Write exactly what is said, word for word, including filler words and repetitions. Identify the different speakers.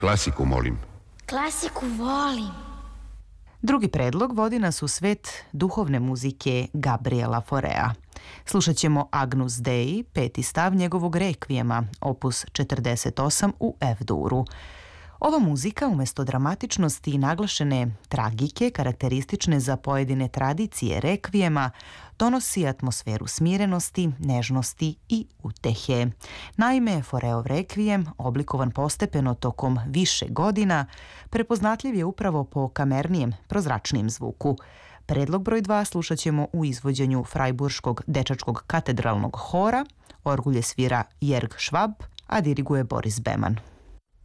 Speaker 1: Klasiku, molim.
Speaker 2: Klasiku volim.
Speaker 3: Drugi predlog vodi nas u svet duhovne muzike Gabriela Faurea. Slušat ćemo Agnus Dei, peti stav njegovog rekvijema, opus četrdeset osam u F-duru. Ova muzika, umjesto dramatičnosti i naglašene tragike, karakteristične za pojedine tradicije rekvijema, donosi atmosferu smirenosti, nežnosti i utehe. Naime, Faureov rekvijem, oblikovan postepeno tokom više godina, prepoznatljiv je upravo po kamernijem, prozračnijem zvuku. Predlog broj dva slušat ćemo u izvođenju Frajburškog dečačkog katedralnog hora, orgulje svira Jörg Schwab, a diriguje Boris Beman.